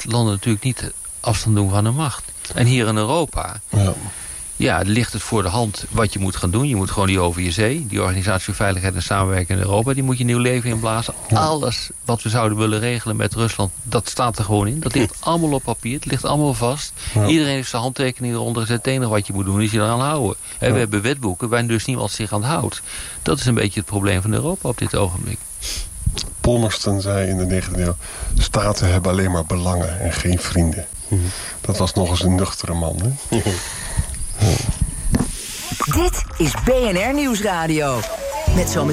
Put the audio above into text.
landen natuurlijk niet afstand doen van hun macht. En hier in Europa... Ja, ligt het voor de hand wat je moet gaan doen. Je moet gewoon die OVSE, die Organisatie voor Veiligheid en Samenwerking in Europa... die moet je nieuw leven inblazen. Alles wat we zouden willen regelen met Rusland, dat staat er gewoon in. Dat ligt allemaal op papier, het ligt allemaal vast. Iedereen heeft zijn handtekening eronder gezet. Het enige wat je moet doen is je eraan houden. We hebben wetboeken waar dus niemand zich aan houdt. Dat is een beetje het probleem van Europa op dit ogenblik. Palmerston zei in de 19e eeuw... staten hebben alleen maar belangen en geen vrienden. Dat was nog eens een nuchtere man, hè? Dit is BNR Nieuwsradio. Met zometeen